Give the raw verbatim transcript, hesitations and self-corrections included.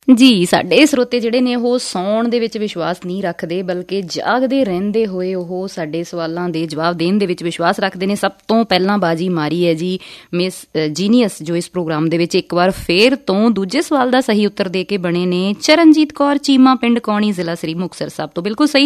ਜੀ, ਸਾਡੇ ਸਰੋਤੇ ਜਿਹੜੇ ਨੇ ਉਹ ਸੌਣ ਦੇ ਵਿੱਚ ਵਿਸ਼ਵਾਸ ਨਹੀਂ ਰੱਖਦੇ, ਬਲਕਿ ਜਾਗਦੇ ਰਹਿੰਦੇ ਹੋਏ ਉਹ ਸਾਡੇ ਸਵਾਲਾਂ ਦੇ ਜਵਾਬ ਦੇਣ ਦੇ ਵਿੱਚ ਵਿਸ਼ਵਾਸ ਰੱਖਦੇ ਨੇ। ਸਭ ਤੋਂ ਪਹਿਲਾਂ ਬਾਜੀ ਮਾਰੀ ਹੈ ਜੀ ਮਿਸ ਜੀਨੀਅਸ, ਜੋ ਇਸ ਪ੍ਰੋਗਰਾਮ ਦੇ ਵਿੱਚ ਇੱਕ ਵਾਰ ਫੇਰ ਤੋਂ ਦੂਜੇ ਸਵਾਲ ਦਾ ਸਹੀ ਉੱਤਰ ਦੇ ਕੇ ਬਣੇ ਨੇ ਚਰਨਜੀਤ ਕੌਰ, ਚੀਮਾ ਪਿੰਡ, ਕੌਣੀ, ਜ਼ਿਲ੍ਹਾ ਸ੍ਰੀ ਮੁਕਤਸਰ ਸਾਹਿਬ ਤੋਂ। ਬਿਲਕੁਲ ਸਹੀ